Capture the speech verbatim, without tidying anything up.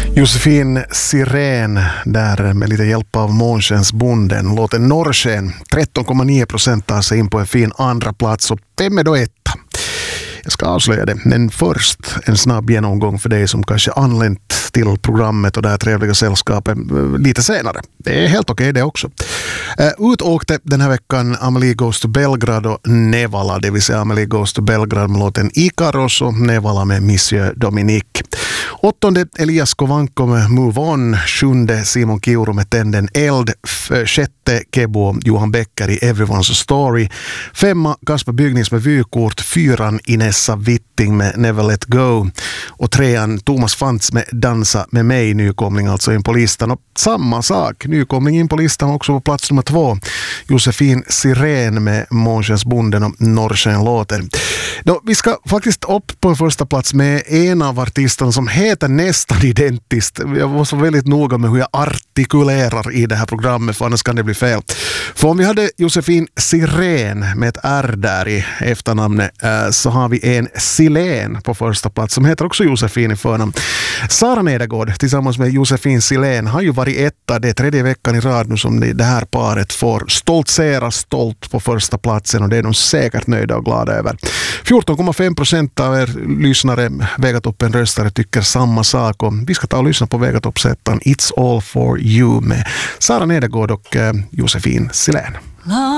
Josefin Sirén där med lite hjälp av Månskensbonden. Låten Norrsken, tretton komma nio procent tar sig in på en fin andra plats. Och vem är då etta? Jag ska avslöja det, men först en snabb genomgång för dig som kanske anlänt till programmet och det här trevliga sällskapet lite senare. Det är helt okej det också. Uh, ut åkte den här veckan Amelie Goes to Belgrad och Nevala, det vill säga Amelie Goes to Belgrad med låten Ikaros och Nevala med Monsieur Dominique. Åttonde Elias Kovanko med Move On, sjunde Simon Kiuru med Tänden eld, sjätte Kebo Johan Becker i Everyone's a Story, femma Kasper Byggnings med Vykort, fyran Inessa Witting med Never Let Go och trean Thomas Fantz med Dansa med mig, nykomling alltså in på listan. Och samma sak, nykomling in på listan också på plats nummer två, Josefin Sirén med Månskensbonden och Norrsken-låten. Då, vi ska faktiskt upp på en första plats med en av artisterna som heter nästan identiskt. Jag måste vara väldigt noga med hur jag artikulerar i det här programmet, för annars kan det bli fel. För om vi hade Josefin Sirén med ett R där i efternamnet, så har vi en Silén på första plats som heter också Josefin i förnamn. Sara Nedergård tillsammans med Josefin Silén har ju varit etta, det är tredje veckan i rad nu som det här paret får stoltsera stolt på första platsen, och det är de säkert nöjda och glada över. fjorton komma fem procent av er lyssnare, Vegatoppen röstare, tycker samma sak, och vi ska ta och lyssna på Vegatoppsettan It's All For You med Sara Nedergård och eh, Josefin Silén.